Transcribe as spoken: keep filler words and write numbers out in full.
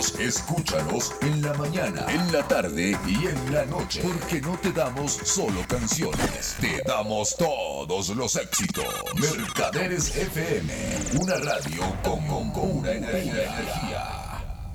Escúchanos en la mañana, en la tarde y en la noche. Porque no te damos solo canciones, te damos todos los éxitos. Mercaderes F M, una radio con, con, con una energía.